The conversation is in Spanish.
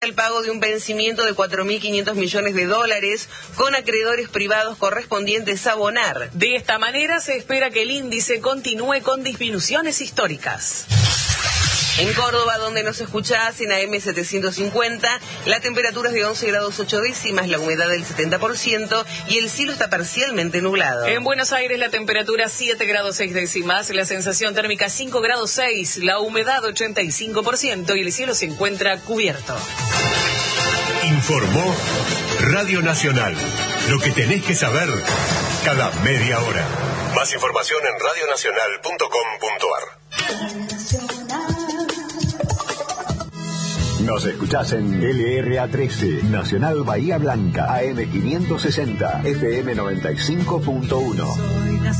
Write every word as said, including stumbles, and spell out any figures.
el pago de un vencimiento de cuatro mil quinientos millones de dólares con acreedores privados correspondientes a abonar. De esta manera se espera que el índice continúe con disminuciones históricas. En Córdoba, donde nos escuchás en A M setecientos cincuenta, la temperatura es de once grados ocho décimas, la humedad del setenta por ciento y el cielo está parcialmente nublado. En Buenos Aires la temperatura siete grados seis décimas, la sensación térmica cinco grados seis, la humedad ochenta y cinco por ciento y el cielo se encuentra cubierto. Informó Radio Nacional. Lo que tenés que saber cada media hora. Más información en radio nacional punto com punto a r. Nos escuchás en L R A trece, Nacional Bahía Blanca, A M quinientos sesenta, F M noventa y cinco punto uno.